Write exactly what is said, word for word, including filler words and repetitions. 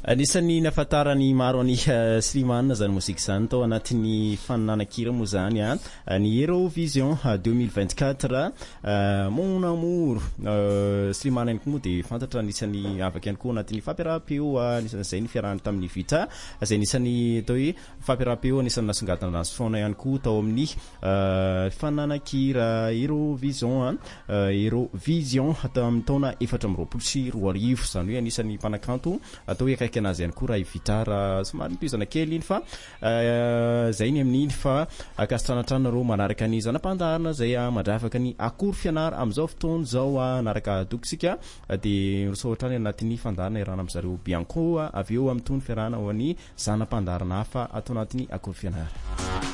Anisan'ny nafatarany maro any Slimane zany mozika zany tao anatin'ny fananakira moa zany a ny Eurovision deux mille vingt-quatre mon amour Slimane any koa de fantatra anisan'ny afaka ihany koa anatin'ny fampiaraham-peo anisan'izay ny fiarahany tamin'ny Vita zay anisan'ny atao hoe fampiaraham-peo anisan'ny nasongadina azy foana ihany koa tao amin'ny fananakira Eurovision Eurovision tao amin'ny taona efatra amby roapolo sy roa arivo zany hoe anisan'ny mpanakanto atao hoe anazy ihany koa raha ivitara somary nitoizana kely iny fa zay ny amin'iny fa akasitranatrano manaraka ny zanam-pandarina zay mandravaka ny akory fianara am'izao fotoana zao anaraka dokisika de misaotra any anatin'ny fandarina irana am'zareo Bianco avy eo amin'ny tony fiarahana ho an'ny zanam-pandarina hafa atao anatin'ny akory fianara.